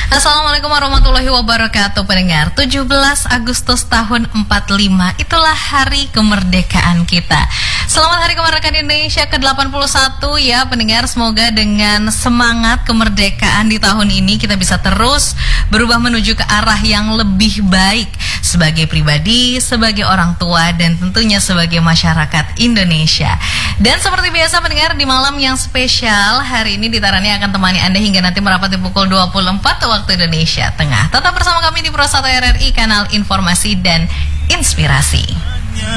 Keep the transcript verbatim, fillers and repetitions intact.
Assalamualaikum warahmatullahi wabarakatuh pendengar. tujuh belas Agustus tahun empat puluh lima, itulah hari kemerdekaan kita. Selamat Hari Kemerdekaan Indonesia ke delapan puluh satu ya pendengar. Semoga dengan semangat kemerdekaan di tahun ini kita bisa terus berubah menuju ke arah yang lebih baik sebagai pribadi, sebagai orang tua, dan tentunya sebagai masyarakat Indonesia. Dan seperti biasa pendengar, di malam yang spesial hari ini Dita Rani akan temani Anda hingga nanti merapati pukul dua puluh empat waktu Indonesia Tengah. Tetap bersama kami di Pro satu R R I, kanal informasi dan inspirasi.